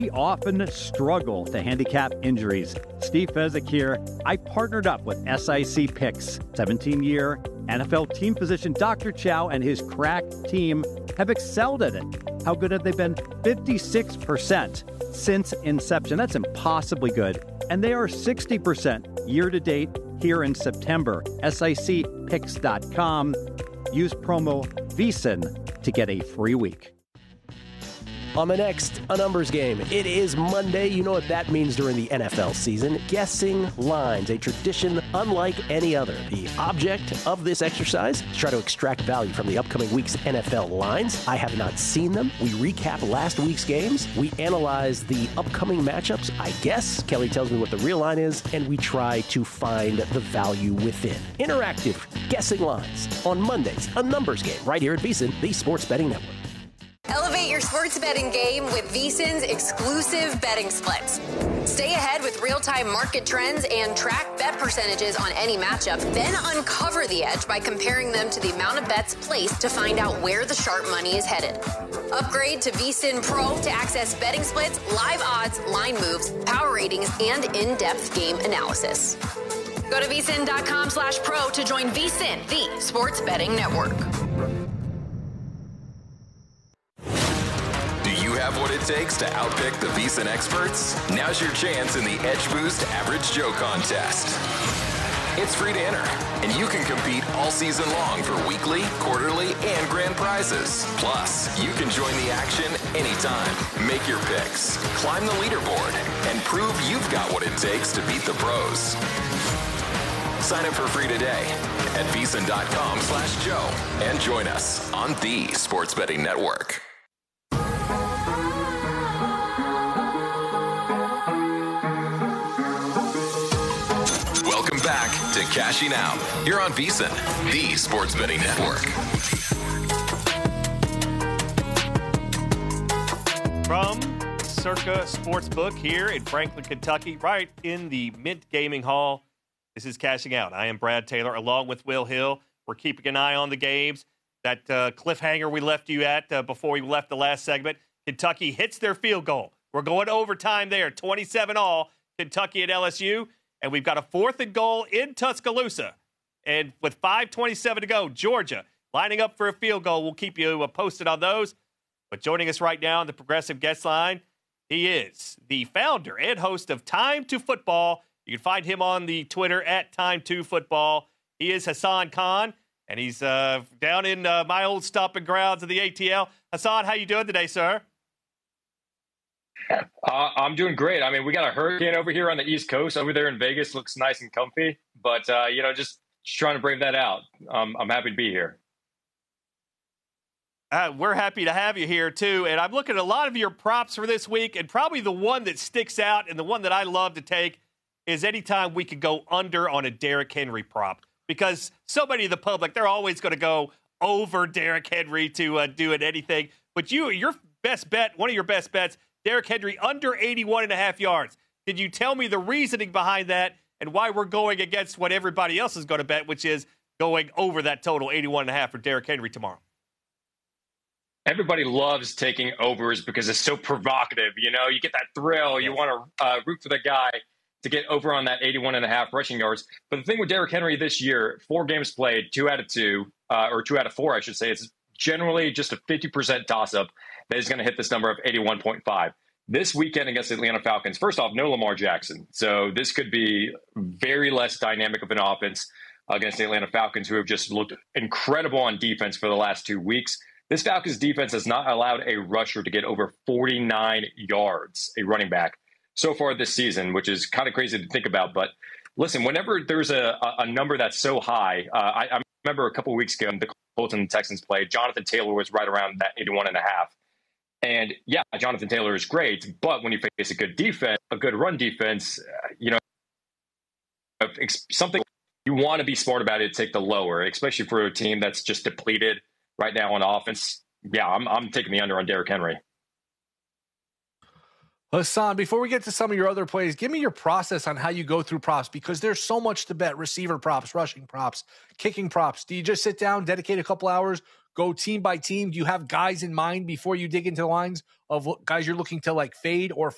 We often struggle to handicap injuries. Steve Fezzik here. I partnered up with SIC Picks. 17-year NFL team physician Dr. Chow and his crack team have excelled at it. How good have they been? 56% since inception. That's impossibly good. And they are 60% year-to-date here in September. SICPicks.com. Use promo VEASAN to get a free week. On the next A Numbers Game, it is Monday. You know what that means during the NFL season. Guessing lines, a tradition unlike any other. The object of this exercise is try to extract value from the upcoming week's NFL lines. I have not seen them. We recap last week's games. We analyze the upcoming matchups. I guess Kelly tells me what the real line is, and we try to find the value within. Interactive guessing lines on Mondays. A Numbers Game right here at VEASAN, the Sports Betting Network. Elevate your sports betting game with VEASAN's exclusive betting splits. Stay ahead with real-time market trends and track bet percentages on any matchup. Then uncover the edge by comparing them to the amount of bets placed to find out where the sharp money is headed. Upgrade to VEASAN Pro to access betting splits, live odds, line moves, power ratings, and in-depth game analysis. Go to VEASAN.com/pro to join VEASAN, the sports betting network. Have what it takes to outpick the VEASAN experts? Now's your chance in the Edge Boost Average Joe contest. It's free to enter, and you can compete all season long for weekly, quarterly, and grand prizes. Plus, you can join the action anytime. Make your picks, climb the leaderboard, and prove you've got what it takes to beat the pros. Sign up for free today at VEASAN.com/Joe and join us on the Sports Betting Network. Back to Cashing Out here on VEASAN, the Sports Betting Network. From Circa Sportsbook here in Franklin, Kentucky, right in the Mint Gaming Hall, this is Cashing Out. I am Brad Taylor along with Will Hill. We're keeping an eye on the games. That cliffhanger we left you at before we left the last segment. Kentucky hits their field goal. We're going overtime there, 27-all, Kentucky at LSU. And we've got a 4th and goal in Tuscaloosa. And with 5:27 to go, Georgia lining up for a field goal. We'll keep you posted on those. But joining us right now on the Progressive Guest Line, he is the founder and host of Time to Football. You can find him on the Twitter at Time2Football. He is Hassan Khan, and he's down in my old stomping grounds of the ATL. Hassan, how you doing today, sir? I'm doing great. I mean, we got a hurricane over here on the East Coast. Over there in Vegas looks nice and comfy, but just trying to brave that out. I'm happy to be here. We're happy to have you here too. And I'm looking at a lot of your props for this week, and probably the one that sticks out and the one that I love to take is anytime we could go under on a Derrick Henry prop, because so many of the public, they're always going to go over Derrick Henry to do it anything. But your best bet, one of your best bets, Derrick Henry under 81.5 yards. Did you tell me the reasoning behind that and why we're going against what everybody else is going to bet, which is going over that total 81.5 for Derrick Henry tomorrow? Everybody loves taking overs because it's so provocative. You know, you get that thrill. You want to root for the guy to get over on that 81.5 rushing yards. But the thing with Derrick Henry this year, 4 games played, 2 out of 2, or 2 out of 4, I should say, it's generally just a 50% toss-up that is going to hit this number of 81.5. This weekend against the Atlanta Falcons, first off, no Lamar Jackson. So this could be very less dynamic of an offense against the Atlanta Falcons, who have just looked incredible on defense for the last 2 weeks. This Falcons defense has not allowed a rusher to get over 49 yards, a running back, so far this season, which is kind of crazy to think about. But listen, whenever there's a number that's so high, I remember a couple of weeks ago, the Colts and the Texans played, Jonathan Taylor was right around that 81.5. And yeah, Jonathan Taylor is great, but when you face a good defense, a good run defense, something you want to be smart about it, take the lower, especially for a team that's just depleted right now on offense. Yeah, I'm taking the under on Derrick Henry. Hassan, before we get to some of your other plays, give me your process on how you go through props, because there's so much to bet: receiver props, rushing props, kicking props. Do you just sit down, dedicate a couple hours, go team by team? Do you have guys in mind before you dig into the lines of guys you're looking to like fade or